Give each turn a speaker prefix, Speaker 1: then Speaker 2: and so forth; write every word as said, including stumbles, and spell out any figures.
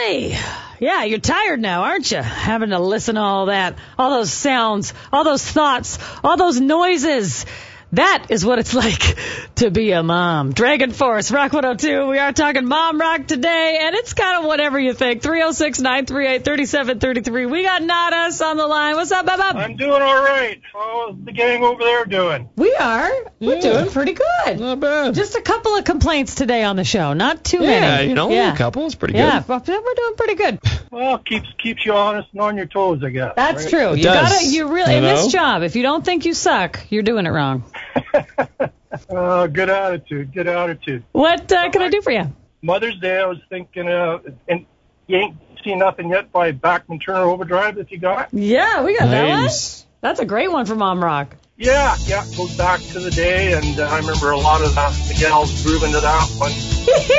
Speaker 1: Hey, yeah, you're tired now, aren't you? Having to listen to all that, all those sounds, all those thoughts, all those noises. That is what it's like to be a mom. Dragon Force, Rock one oh two. We are talking mom rock today, and it's kind of whatever you think. three oh six, nine three eight, three seven three three. We got Nadas on the line. What's up, Bob?
Speaker 2: I'm doing all right. How's the gang over there doing?
Speaker 1: We are. We're
Speaker 3: Yeah.
Speaker 1: doing pretty good.
Speaker 3: Not bad.
Speaker 1: Just a couple of complaints today on the show. Not too
Speaker 3: yeah,
Speaker 1: many.
Speaker 3: you know,
Speaker 1: yeah.
Speaker 3: a couple is pretty
Speaker 1: Yeah,
Speaker 3: good.
Speaker 1: but we're doing pretty good.
Speaker 2: Well, keeps keeps you honest and on your toes, I guess.
Speaker 1: That's
Speaker 2: right?
Speaker 1: true.
Speaker 3: It
Speaker 1: You
Speaker 3: does,
Speaker 1: gotta. You really
Speaker 3: you
Speaker 1: in this
Speaker 3: know?
Speaker 1: job. If you don't think you suck, you're doing it wrong.
Speaker 2: Uh, good attitude, good attitude.
Speaker 1: What uh, can I do for you?
Speaker 2: Mother's Day, I was thinking, uh, and you ain't seen nothing yet by Backman Turner Overdrive that you got?
Speaker 1: Yeah, we got that one.
Speaker 3: Nice.
Speaker 1: That's a great one for Mom Rock.
Speaker 2: Yeah, yeah, goes back to the day, and uh, I remember a lot of the, the gals grooving to that one.